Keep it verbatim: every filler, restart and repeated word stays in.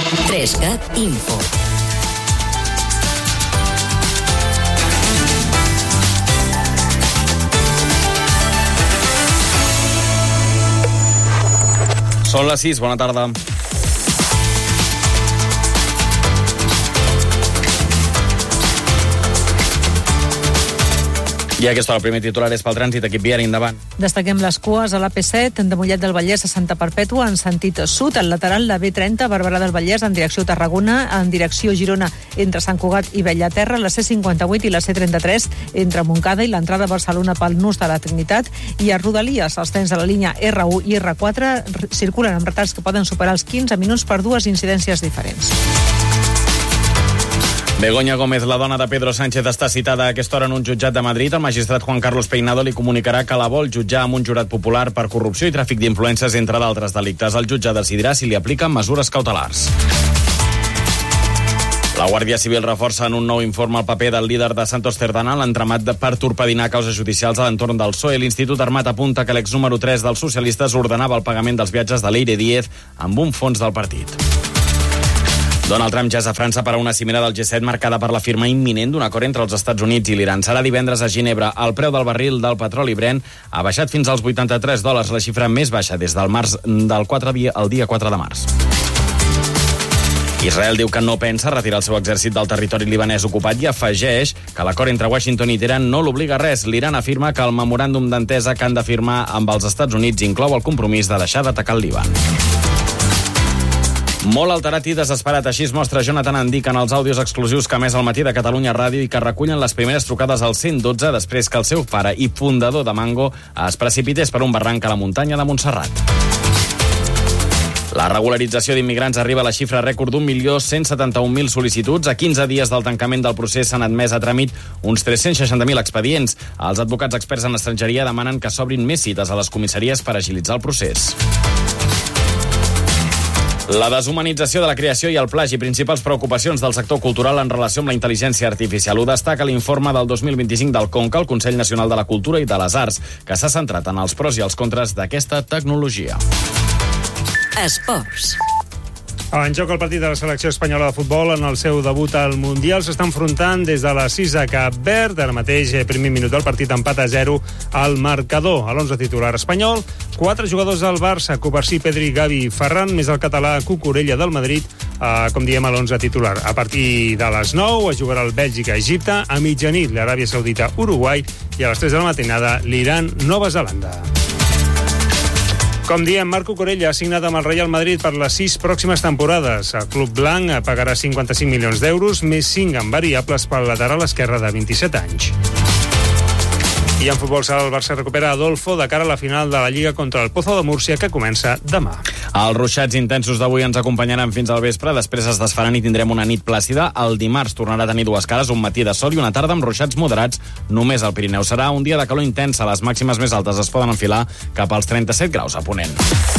Trescat Info. Són les sis, bona tarda. I aquesta hora el primer titular és pel trànsit, equip viari, endavant. Destaquem les cues a l'A P set, de Mollet del Vallès a Santa Perpètua, en sentit sud, al lateral la B trenta, Barberà del Vallès, en direcció Tarragona, en direcció Girona, entre Sant Cugat i Bellaterra, la C cinquanta-vuit i la C trenta-tres, entre Montcada i l'entrada a Barcelona pel nus de la Trinitat, i a Rodalies, els trens de la línia R u i R quatre circulen amb retards que poden superar els quinze minuts per dues incidències diferents. Begoña Gómez, la dona de Pedro Sánchez, està citada a aquesta hora en un jutjat de Madrid. El magistrat Juan Carlos Peinado li comunicarà que la vol jutjar amb un jurat popular per corrupció i tràfic d'influències, entre d'altres delictes. El jutge decidirà si li apliquen mesures cautelars. La Guàrdia Civil reforça en un nou informe el paper del líder de Santos Cerdana en l'entramat per torpedinar causes judicials a l'entorn del P S O E. L'Institut Armat apunta que l'ex número tres dels socialistes ordenava el pagament dels viatges de Leire Díez amb un fons del partit. Donald Trump ja és a França per a una cimera del G set marcada per la firma imminent d'un acord entre els Estats Units i l'Iran. Serà divendres a Ginebra. El preu del barril del petroli Brent ha baixat fins als vuitanta-tres dòlars, la xifra més baixa des del març del quatre, el dia quatre de març. Israel diu que no pensa retirar el seu exèrcit del territori libanès ocupat i afegeix que l'acord entre Washington i Teheran no l'obliga a res. L'Iran afirma que el memoràndum d'entesa que han de firmar amb els Estats Units inclou el compromís de deixar d'atacar el Líban. Molt alterat i desesperat, així es mostra Jonathan Andic en els àudios exclusius que ha emès al matí de Catalunya Ràdio i que recullen les primeres trucades al cent dotze després que el seu pare i fundador de Mango es precipités per un barranc a la muntanya de Montserrat. La regularització d'immigrants arriba a la xifra rècord d'un milió cent setanta-un mil sol·licituds. A quinze dies del tancament del procés s'han admès a tràmit uns tres-cents seixanta mil expedients. Els advocats experts en estrangeria demanen que s'obrin més cites a les comissaries per agilitzar el procés. La deshumanització de la creació i el plagi, principals preocupacions del sector cultural en relació amb la intel·ligència artificial. Ho destaca l'informe del dos mil vint-i-cinc del CONCA, el Consell Nacional de la Cultura i de les Arts, que s'ha centrat en els pros i els contres d'aquesta tecnologia. Esports. En joc el partit de la selecció espanyola de futbol en el seu debut al Mundial s'està enfrontant des de les sis a Cap Verd. Ara mateix, primer minut del partit, empat a zero al marcador. A l'onze titular espanyol, quatre jugadors del Barça, Covarsí, Pedri, Gavi i Ferran, més el català Cucurella del Madrid, eh, com diem a l'onze titular. A partir de les nou es jugarà el Bèlgica-Egipte, a mitjanit l'Aràbia Saudita-Uruguai i a les tres de la matinada l'Iran-Nova Zelanda. Com diem, Marc Cucurella ha signat amb el Real Madrid per les sis pròximes temporades. El club blanc pagarà cinquanta-cinc milions d'euros, més cinc en variables pel lateral esquerre de vint-i-set anys. I en futbol sala el Barça recupera Adolfo de cara a la final de la Lliga contra el Pozo de Múrcia, que comença demà. Els ruixats intensos d'avui ens acompanyaran fins al vespre, després es desfaran i tindrem una nit plàcida. El dimarts tornarà a tenir dues cares, un matí de sol i una tarda amb ruixats moderats només al Pirineu. Serà un dia de calor intensa, les màximes més altes es poden enfilar cap als trenta-set graus a Ponent.